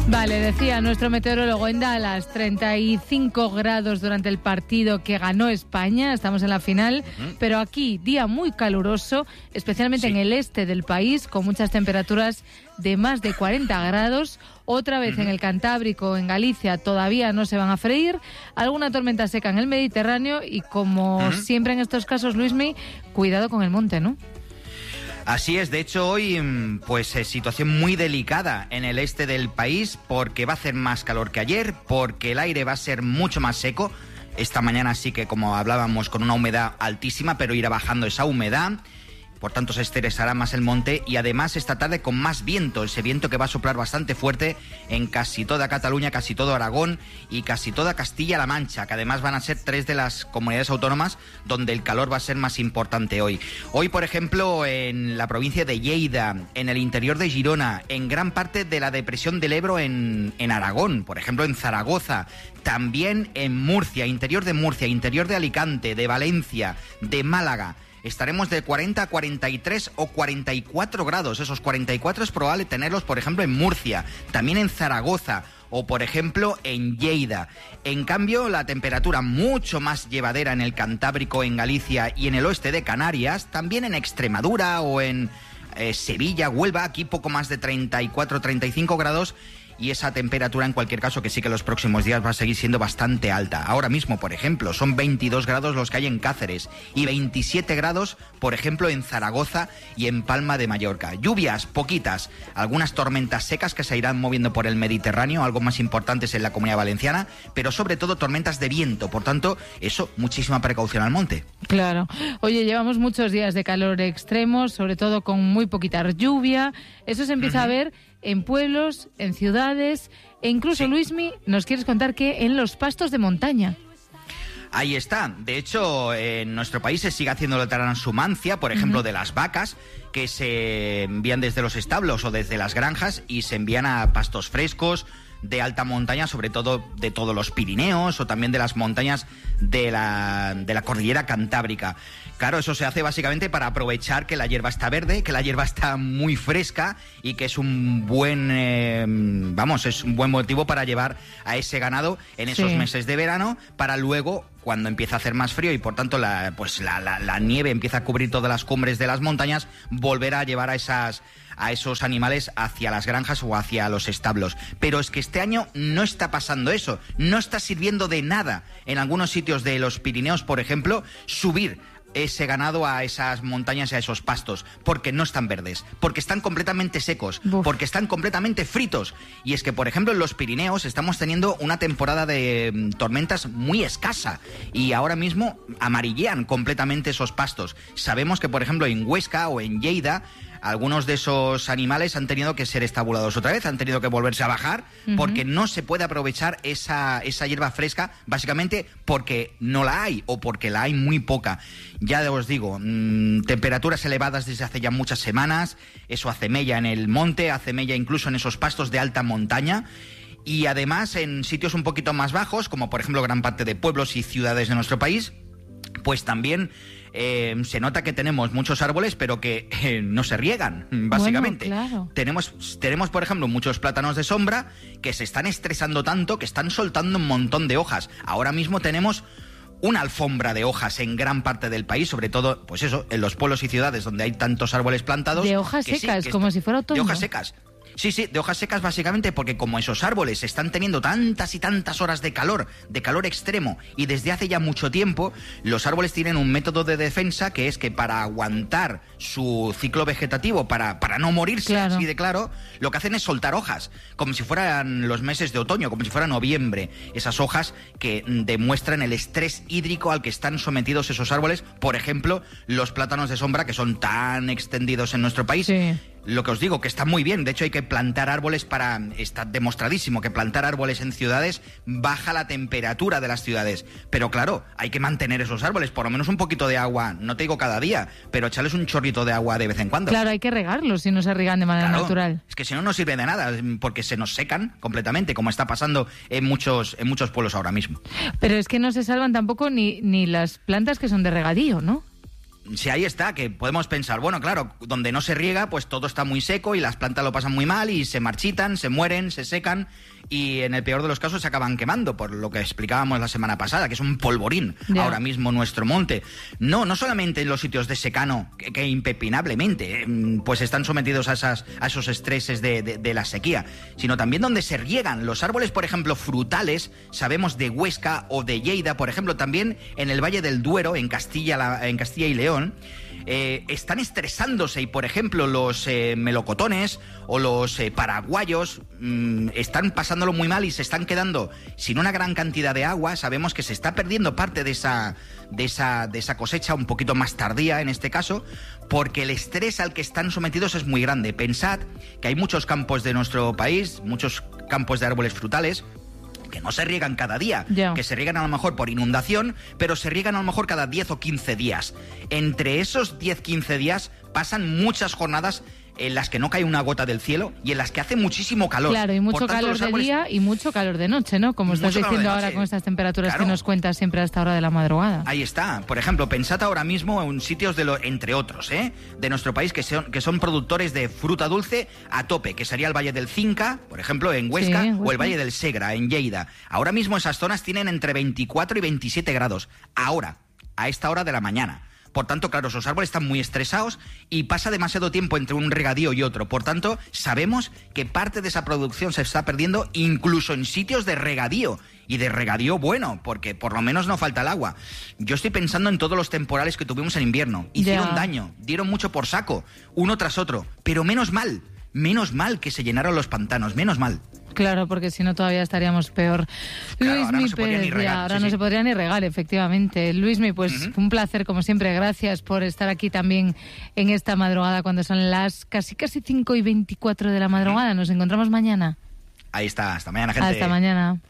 Vale, decía nuestro meteorólogo en Dallas, 35 grados durante el partido que ganó España, estamos en la final, pero aquí día muy caluroso, especialmente en el este del país, con muchas temperaturas de más de 40 grados. Otra vez en el Cantábrico, en Galicia, todavía no se van a freír. Alguna tormenta seca en el Mediterráneo y, como siempre en estos casos, Luismi, cuidado con el monte, ¿no? Así es, de hecho hoy situación muy delicada en el este del país, porque va a hacer más calor que ayer, porque el aire va a ser mucho más seco. Esta mañana sí que, como hablábamos, con una humedad altísima, pero irá bajando esa humedad. Por tanto, se estresará más el monte, y además esta tarde con más viento, ese viento que va a soplar bastante fuerte en casi toda Cataluña, casi todo Aragón y casi toda Castilla-La Mancha, que además van a ser 3 de las comunidades autónomas donde el calor va a ser más importante hoy. Hoy, por ejemplo, en la provincia de Lleida, en el interior de Girona, en gran parte de la depresión del Ebro en Aragón, por ejemplo en Zaragoza, también en Murcia, interior de Alicante, de Valencia, de Málaga. Estaremos de 40 a 43 o 44 grados. Esos 44 es probable tenerlos, por ejemplo, en Murcia, también en Zaragoza o, por ejemplo, en Lleida. En cambio, la temperatura mucho más llevadera en el Cantábrico, en Galicia y en el oeste de Canarias, también en Extremadura o en Sevilla, Huelva, aquí poco más de 34, 35 grados. Y esa temperatura, en cualquier caso, que sí que los próximos días va a seguir siendo bastante alta. Ahora mismo, por ejemplo, son 22 grados los que hay en Cáceres y 27 grados, por ejemplo, en Zaragoza y en Palma de Mallorca. Lluvias poquitas, algunas tormentas secas que se irán moviendo por el Mediterráneo, algo más importantes en la Comunidad Valenciana, pero sobre todo tormentas de viento. Por tanto, eso, muchísima precaución al monte. Claro. Oye, llevamos muchos días de calor extremo, sobre todo con muy poquita lluvia. Eso se empieza a ver en pueblos, en ciudades, e incluso, Luismi, nos quieres contar que en los pastos de montaña. Ahí está. De hecho, en nuestro país se sigue haciendo la transhumancia, por ejemplo, de las vacas, que se envían desde los establos o desde las granjas y se envían a pastos frescos de alta montaña, sobre todo de todos los Pirineos o también de las montañas de la cordillera cantábrica. Claro, eso se hace básicamente para aprovechar que la hierba está verde, que la hierba está muy fresca y que es un buen es un buen motivo para llevar a ese ganado en esos meses de verano, para luego, cuando empieza a hacer más frío y por tanto la nieve empieza a cubrir todas las cumbres de las montañas, volver a llevar a esos animales hacia las granjas o hacia los establos. Pero es que este año no está pasando eso, no está sirviendo de nada en algunos sitios de los Pirineos, por ejemplo, subir ese ganado a esas montañas y a esos pastos, porque no están verdes, porque están completamente secos, porque están completamente fritos. Y es que, por ejemplo, en los Pirineos estamos teniendo una temporada de tormentas muy escasa y ahora mismo amarillean completamente esos pastos. Sabemos que, por ejemplo, en Huesca o en Lleida, algunos de esos animales han tenido que ser estabulados otra vez, han tenido que volverse a bajar, porque no se puede aprovechar esa hierba fresca, básicamente porque no la hay o porque la hay muy poca. Ya os digo, temperaturas elevadas desde hace ya muchas semanas, eso hace mella en el monte, hace mella incluso en esos pastos de alta montaña. Y además en sitios un poquito más bajos, como por ejemplo gran parte de pueblos y ciudades de nuestro país, pues también se nota que tenemos muchos árboles, pero que no se riegan, básicamente. Bueno, claro. Tenemos, por ejemplo, muchos plátanos de sombra que se están estresando tanto que están soltando un montón de hojas. Ahora mismo tenemos una alfombra de hojas en gran parte del país, sobre todo, pues eso, en los pueblos y ciudades donde hay tantos árboles plantados. De hojas secas, como si fuera otoño. De hojas secas. Sí, de hojas secas básicamente porque como esos árboles están teniendo tantas y tantas horas de calor extremo y desde hace ya mucho tiempo, los árboles tienen un método de defensa que es que para aguantar su ciclo vegetativo, para no morirse, así de claro, lo que hacen es soltar hojas, como si fueran los meses de otoño, como si fuera noviembre. Esas hojas que demuestran el estrés hídrico al que están sometidos esos árboles, por ejemplo, los plátanos de sombra que son tan extendidos en nuestro país. Sí. Lo que os digo, que está muy bien. De hecho, hay que plantar árboles está demostradísimo que plantar árboles en ciudades baja la temperatura de las ciudades. Pero claro, hay que mantener esos árboles, por lo menos un poquito de agua, no te digo cada día, pero echarles un chorrito de agua de vez en cuando. Claro, hay que regarlos si no se riegan de manera natural. Es que si no, no sirve de nada, porque se nos secan completamente, como está pasando en muchos pueblos ahora mismo. Pero es que no se salvan tampoco ni las plantas que son de regadío, ¿no? Sí, ahí está, que podemos pensar, bueno, claro, donde no se riega, pues todo está muy seco y las plantas lo pasan muy mal y se marchitan, se mueren, se secan y en el peor de los casos se acaban quemando, por lo que explicábamos la semana pasada, que es un polvorín ahora mismo nuestro monte. No solamente en los sitios de secano, que impepinablemente pues están sometidos a esos estreses de la sequía, sino también donde se riegan. Los árboles, por ejemplo, frutales, sabemos de Huesca o de Lleida, por ejemplo, también en el Valle del Duero, en Castilla y León, están estresándose y, por ejemplo, los melocotones o los paraguayos están pasándolo muy mal y se están quedando sin una gran cantidad de agua. Sabemos que se está perdiendo parte de esa cosecha un poquito más tardía en este caso, porque el estrés al que están sometidos es muy grande. Pensad que hay muchos campos de nuestro país, muchos campos de árboles frutales, que no se riegan cada día, que se riegan a lo mejor por inundación, pero se riegan a lo mejor cada 10 o 15 días. Entre esos 10-15 días pasan muchas jornadas en las que no cae una gota del cielo y en las que hace muchísimo calor. Claro, y mucho calor de día y mucho calor de noche, ¿no? Como estás diciendo ahora con estas temperaturas que nos cuentas siempre a esta hora de la madrugada. Ahí está. Por ejemplo, pensad ahora mismo en sitios entre otros, de nuestro país que son productores de fruta dulce a tope, que sería el Valle del Cinca, por ejemplo, en Huesca, o el Valle del Segre, en Lleida. Ahora mismo esas zonas tienen entre 24 y 27 grados. Ahora, a esta hora de la mañana. Por tanto, claro, esos árboles están muy estresados y pasa demasiado tiempo entre un regadío y otro. Por tanto, sabemos que parte de esa producción se está perdiendo incluso en sitios de regadío. Y de regadío bueno, porque por lo menos no falta el agua. Yo estoy pensando en todos los temporales que tuvimos en invierno. Hicieron daño, dieron mucho por saco, uno tras otro. Pero menos mal que se llenaron los pantanos, menos mal. Claro, porque si no todavía estaríamos peor. Claro, Luismi Pérez, ahora no se podría ni regar, efectivamente. Luismi, pues un placer como siempre. Gracias por estar aquí también en esta madrugada cuando son las casi 5:24 de la madrugada. Nos encontramos mañana. Ahí está, hasta mañana, gente. Hasta mañana.